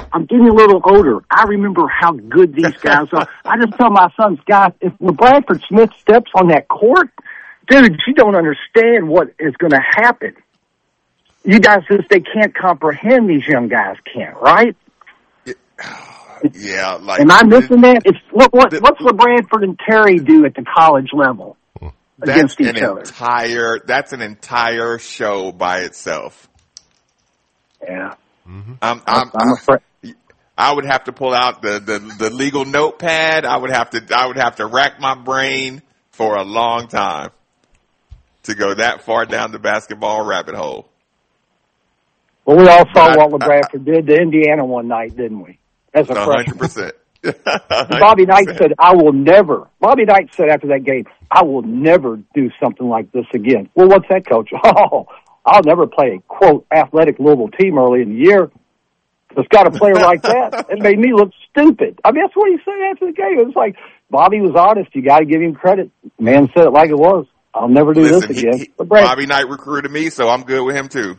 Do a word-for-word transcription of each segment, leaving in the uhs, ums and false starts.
I'm getting a little older. I remember how good these guys are. I just tell my sons, guys, if Bradford Smith steps on that court, dude, you don't understand what is going to happen. You guys just, they can't comprehend, these young guys can't, right? Yeah. Like, am I missing that? It's what, what what's LeBradford and Terry do at the college level against each other? Entire, that's an entire show by itself. Yeah. Mm-hmm. I'm, I'm, I'm afraid. I would have to pull out the, the, the legal notepad. I would have to, I would have to rack my brain for a long time to go that far down the basketball rabbit hole. Well, we all saw I, what LeBradford did to Indiana one night, didn't we? As a freshman. one hundred percent. Bobby Knight said, I will never, Bobby Knight said after that game, I will never do something like this again. Well, what's that, Coach? Oh, I'll never play a, quote, athletic Louisville team early in the year. It's got a player like that. It made me look stupid. I mean, that's what he said after the game. It was like, Bobby was honest. You got to give him credit. The man said it like it was. I'll never do Listen, this again. He, he, Bobby Knight recruited me, so I'm good with him too.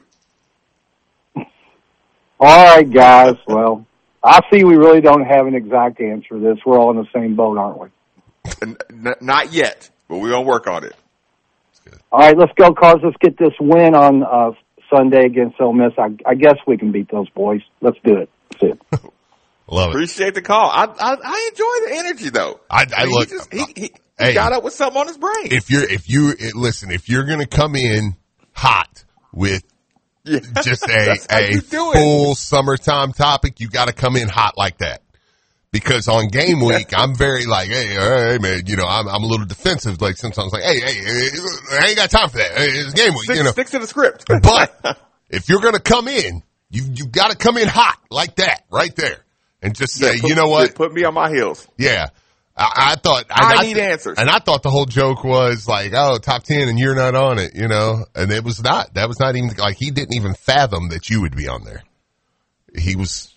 All right, guys. Well, I see we really don't have an exact answer to this. We're all in the same boat, aren't we? N- not yet, but we're going to work on it. All right, let's go, Cause. Let's get this win on uh, Sunday against Ole Miss. I, I guess we can beat those boys. Let's do it. That's it. Love it. Appreciate the call. I I, I enjoy the energy, though. I, I, I mean, look. He, just, he, he, hey, he got up with something on his brain. If you're, if you listen, if you're going to come in hot with yeah, just a a full summertime topic, you got to come in hot like that. Because on game week, I'm very like, hey, hey, man, you know, I'm, I'm a little defensive. Like sometimes, like, hey, hey, hey, I ain't got time for that. It's game week, stick, you know. Stick to the script. But if you're gonna come in, you you got to come in hot like that, right there, and just say, yeah, put, you know what? Put me on my heels. Yeah, I, I thought I, I, I need I, answers, and I thought the whole joke was like, oh, top ten, and you're not on it, you know, and it was not. That was not even like he didn't even fathom that you would be on there. He was.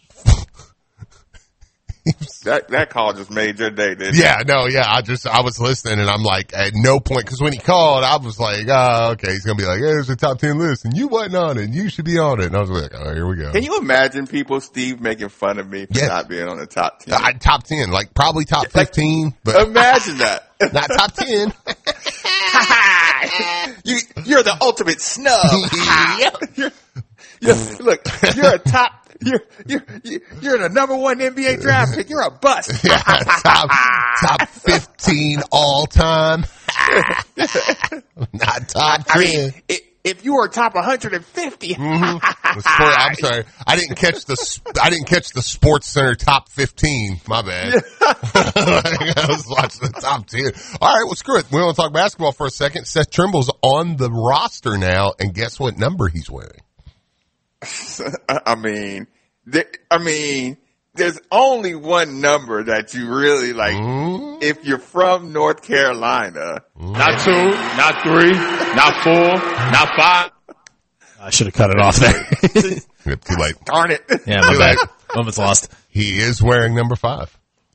That that call just made your day, didn't yeah, it? no, yeah. I just I was listening and I'm like, at no point, because when he called, I was like, oh, okay, he's gonna be like, hey, there's a top ten list and you wasn't on it, and you should be on it. And I was like, oh, here we go. Can you imagine people, Steve, making fun of me for yes. not being on the top ten? I, top ten, like probably top yeah, fifteen, like, but imagine that. Not top ten. you you're the ultimate snub. you're, you're, look, you're a top. You're, you're, you're the number one N B A draft pick. You're a bust. Yeah, top, top fifteen all time. Not top ten. I mean, if, if you were top one hundred fifty. Mm-hmm. I'm sorry. I didn't catch the, I didn't catch the Sports Center top fifteen. My bad. I was watching the top ten. All right. Well, screw it. We want to talk basketball for a second. Seth Trimble's on the roster now, and guess what number he's wearing? I mean, there, I mean, there's only one number that you really like. Mm. If you're from North Carolina, mm. not two, not three, not four, not five. I should have cut it off there. Too late. Darn it. Yeah, my bad. Moment's lost. He is wearing number five.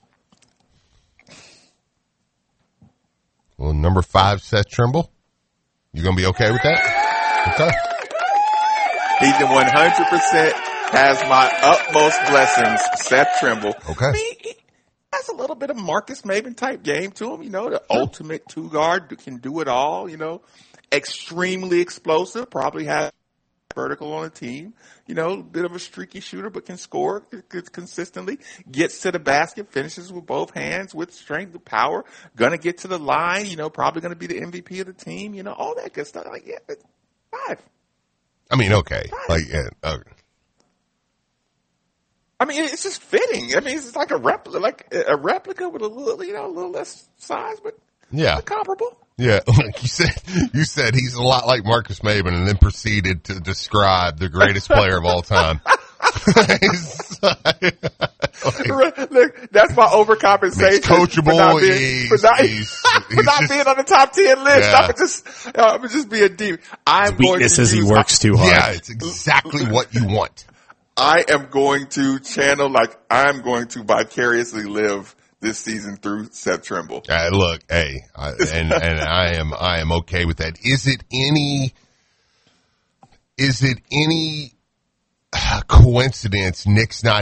Well, number five, Seth Trimble. You gonna be okay with that? Okay. He one hundred percent has my utmost blessings, Seth Trimble. Okay. I mean, he has a little bit of Marcus Maven type game to him, you know, the sure. ultimate two guard, can do it all, you know, extremely explosive, probably has vertical on a team, you know, a bit of a streaky shooter, but can score consistently, gets to the basket, finishes with both hands, with strength, with power, gonna get to the line, you know, probably gonna be the M V P of the team, you know, all that good stuff. Like, yeah, it's five. I mean, okay. Like, yeah, okay. I mean, it's just fitting. I mean, it's like a replica, like a replica with a little, you know, a little less size, but yeah, comparable. Yeah, like you said, you said he's a lot like Marcus Maven, and then proceeded to describe the greatest player of all time. Look, that's my overcompensation. He's coachable. For not being, he's, for not, he's, for he's not just, being on the top ten list. Yeah. I'm just, I'm just being deep. I'm His weakness is he use, works too hard. Yeah, it's exactly what you want. I am going to channel, like, I'm going to vicariously live this season through Seth Trimble. Uh, look, hey, I, and and I am I am okay with that. Is it any? Is it any coincidence Nick's not